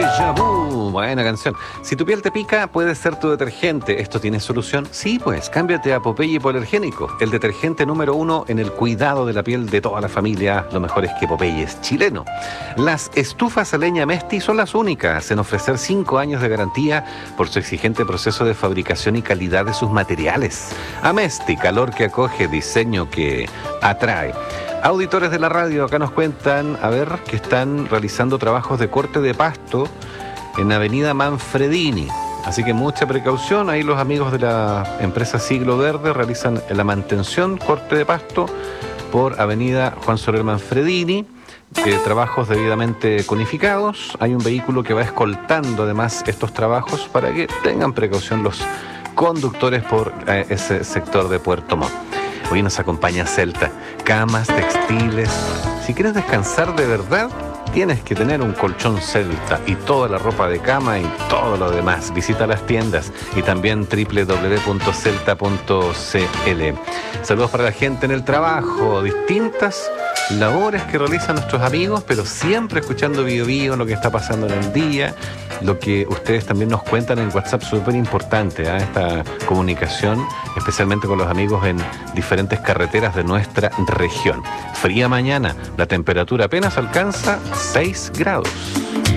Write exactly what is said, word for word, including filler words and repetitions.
Deja Vu, buena canción. Si tu piel te pica, puede ser tu detergente. ¿Esto tiene solución? Sí, pues, cámbiate a Popeye Hipoalergénico, el detergente número uno en el cuidado de la piel de toda la familia. Lo mejor es que Popeye es chileno. Las estufas a leña Mesti son las únicas en ofrecer cinco años de garantía por su exigente proceso de fabricación y calidad de sus materiales. Amesti, calor que acoge, diseño que atrae. Auditores de la radio acá nos cuentan, a ver, que están realizando trabajos de corte de pasto en Avenida Manfredini. Así que mucha precaución, ahí los amigos de la empresa Siglo Verde realizan la mantención, corte de pasto por Avenida Juan Soler Manfredini. Eh, trabajos debidamente conificados. Hay un vehículo que va escoltando además estos trabajos para que tengan precaución los conductores por eh, ese sector de Puerto Montt. Hoy nos acompaña Celta, camas, textiles. Si quieres descansar de verdad, tienes que tener un colchón Celta y toda la ropa de cama y todo lo demás. Visita las tiendas y también doble u doble u doble u punto celta punto c l. Saludos para la gente en el trabajo, distintas labores que realizan nuestros amigos, pero siempre escuchando Bio Bio, lo que está pasando en el día, lo que ustedes también nos cuentan en WhatsApp, súper importante, ¿eh? Esta comunicación, especialmente con los amigos en diferentes carreteras de nuestra región. Fría mañana, la temperatura apenas alcanza seis grados.